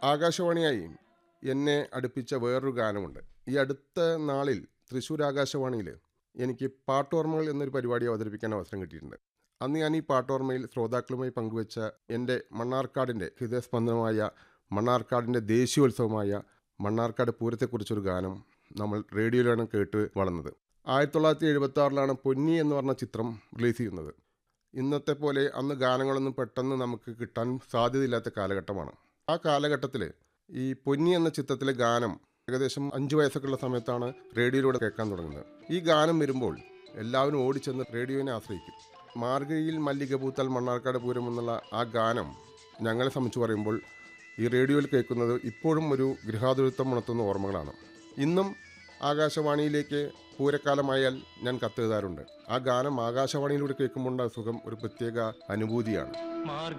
ആകാശവാണിയായി എന്നെ അടുപ്പിച്ച വേറൊരു ഗാനമുണ്ട്. ഈ അടുത്ത നാളിൽ തൃശ്ശൂർ ആകാശവാണിയിൽ എനിക്ക് പാട്ടോർമ്മകൾ എന്നൊരു പരിപാടി അവതരിപ്പിക്കാൻ അവസരം കിട്ടിയിട്ടുണ്ട്. അന്ന് ഞാൻ ഈ പാട്ടോർമ്മയിൽ ശ്രോതാക്കളുമായി പങ്കുവച്ച എൻ്റെ മണ്ണാർക്കാടിൻ്റെ ഹൃദയസ്പന്ദനമായ മണ്ണാർക്കാടിൻ്റെ ദേശീയോത്സവമായ മണ്ണാർക്കാട് പൂരത്തെക്കുറിച്ചൊരു ഗാനം നമ്മൾ റേഡിയോയിലാണ് കേട്ട് വളർന്നത്. 1976 പൊന്നി എന്ന് പറഞ്ഞ ചിത്രം റിലീസ് ചെയ്യുന്നത്. ഇന്നത്തെ പോലെ അന്ന് ഗാനങ്ങളൊന്നും പെട്ടെന്ന് നമുക്ക് കിട്ടാൻ സാധ്യതയില്ലാത്ത കാലഘട്ടമാണ്. ആ കാലഘട്ടത്തിൽ ഈ പൊന്നി എന്ന ചിത്രത്തിലെ ഗാനം ഏകദേശം 5 വയസ്സൊക്കെ ഉള്ള സമയത്താണ് റേഡിയോയിലൂടെ കേൾക്കാൻ തുടങ്ങുന്നത്. ഈ ഗാനം വരുമ്പോൾ എല്ലാവരും ഓടിച്ചെന്ന് റേഡിയോനെ ആശ്രയിക്കും. മാർഗഴിയിൽ മല്ലിക പൂത്താൽ മണ്ണാർക്കാട് പൂരം എന്നുള്ള ആ ഗാനം ഞങ്ങളെ സംബന്ധിച്ച് പറയുമ്പോൾ ഈ റേഡിയോയിൽ കേൾക്കുന്നത് ഇപ്പോഴും ഒരു ഗൃഹാതുരത്വം ഉണർത്തുന്ന ഓർമ്മകളാണ്. ഇന്നും ആകാശവാണിയിലേക്ക് പൂരക്കാലമായാൽ ഞാൻ കത്തെഴുതാറുണ്ട്. ആ ഗാനം ആകാശവാണിയിലൂടെ കേൾക്കുമ്പോൾ സുഖം ഒരു പ്രത്യേക അനുഭൂതിയാണ്.